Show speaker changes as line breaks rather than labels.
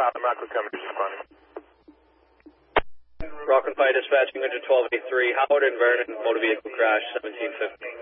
Gotham, Rockland Company responding.
Rockland Fire dispatching 11283, Howard and Vernon, motor vehicle crash, 1750.